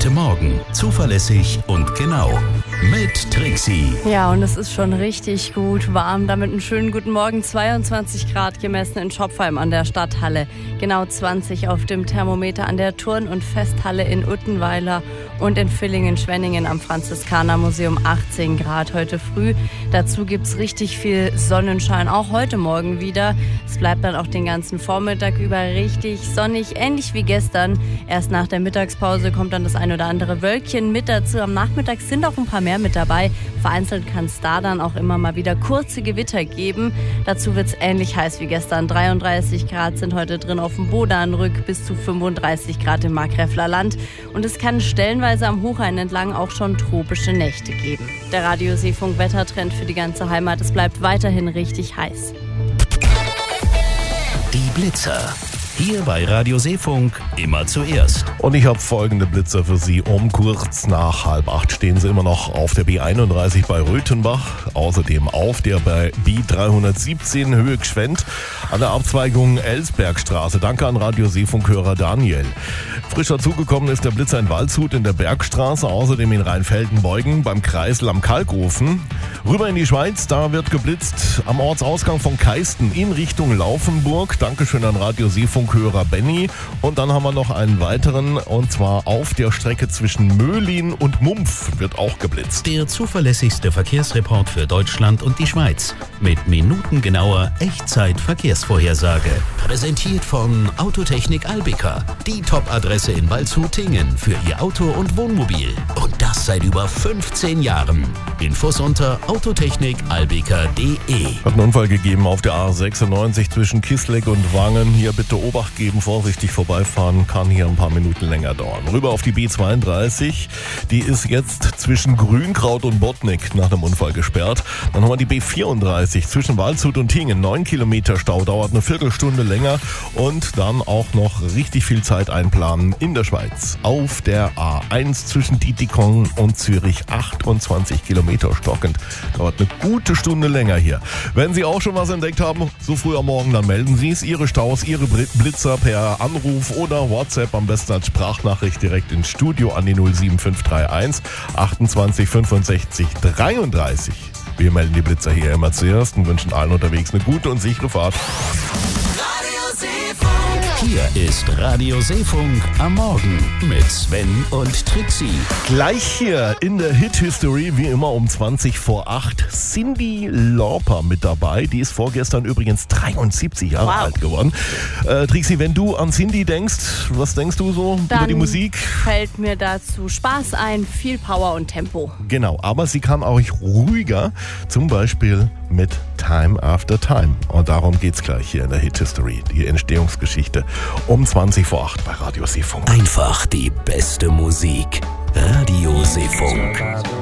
Heute Morgen. Zuverlässig und genau. Mit Trixie. Ja, und es ist schon richtig gut warm. Damit einen schönen guten Morgen. 22 Grad gemessen in Schopfheim an der Stadthalle. Genau 20 auf dem Thermometer an der Turn- und Festhalle in Uttenweiler und in Villingen-Schwenningen am Franziskanermuseum 18 Grad heute früh. Dazu gibt's richtig viel Sonnenschein, auch heute Morgen wieder. Es bleibt dann auch den ganzen Vormittag über richtig sonnig, ähnlich wie gestern. Erst nach der Mittagspause kommt dann das ein oder andere Wölkchen mit dazu. Am Nachmittag sind auch ein paar mehr mit dabei. Vereinzelt kann es da dann auch immer mal wieder kurze Gewitter geben. Dazu wird es ähnlich heiß wie gestern. 33 Grad sind heute drin auf dem Bodanrück, bis zu 35 Grad im Markgräfler Land. Und es kann stellenweise am Hochrhein entlang auch schon tropische Nächte geben. Der Radio-Seefunk-Wettertrend für die ganze Heimat. Es bleibt weiterhin richtig heiß. Die Blitzer. Hier bei Radio Seefunk immer zuerst. Und ich habe folgende Blitzer für Sie. Um kurz nach 7:30 stehen Sie immer noch auf der B31 bei Röthenbach. Außerdem auf der bei B317 Höhe Gschwend an der Abzweigung Elsbergstraße. Danke an Radio Seefunk-Hörer Daniel. Frisch dazugekommen ist der Blitzer in Waldshut in der Bergstraße. Außerdem in Rheinfelden-Beugen beim Kreisel am Kalkofen. Rüber in die Schweiz, da wird geblitzt am Ortsausgang von Keisten in Richtung Laufenburg. Dankeschön an Radio Seefunk-Hörer Benny. Und dann haben wir noch einen weiteren, und zwar auf der Strecke zwischen Möhlin und Mumpf wird auch geblitzt. Der zuverlässigste Verkehrsreport für Deutschland und die Schweiz. Mit minutengenauer Echtzeit-Verkehrsvorhersage. Präsentiert von Autotechnik Albika. Die Top-Adresse in Waldshut-Tingen für Ihr Auto und Wohnmobil. Und das seit über 15 Jahren. Infos unter autotechnikalbika.de. Hat einen Unfall gegeben auf der A96 zwischen Kisleck und Wangen. Hier bitte Obacht geben, vorsichtig vorbeifahren, kann hier ein paar Minuten länger dauern. Rüber auf die B32, die ist jetzt zwischen Grünkraut und Bottnick nach einem Unfall gesperrt. Dann haben wir die B34 zwischen Waldshut und Tingen, 9 Kilometer Stau, dauert eine Viertelstunde länger und dann auch noch richtig viel Zeit einplanen in der Schweiz. Auf der A1 zwischen Dietikon und Zürich, 28 Kilometer stockend, dauert eine gute Stunde länger hier. Wenn Sie auch schon was entdeckt haben, so früh am Morgen, dann melden Sie es. Ihre Staus, Ihre Blitzer per Anruf oder WhatsApp, am besten als Sprachnachricht direkt ins Studio an die 07531 28 65 33. Wir melden die Blitzer hier immer zuerst und wünschen allen unterwegs eine gute und sichere Fahrt. Hier ist Radio Seefunk am Morgen mit Sven und Trixie. Gleich hier in der Hit-History, wie immer um 20 vor 8, Cyndi Lauper mit dabei. Die ist vorgestern übrigens 73 Jahre alt geworden. Trixie, wenn du an Cyndi denkst, was denkst du so über die Musik? Fällt mir dazu Spaß ein, viel Power und Tempo. Genau, aber sie kann auch ruhiger, zum Beispiel mit Time After Time. Und darum geht's gleich hier in der Hit-History, die Entstehungsgeschichte um 20 vor 8 bei Radio Seefunk. Einfach die beste Musik. Radio Seefunk.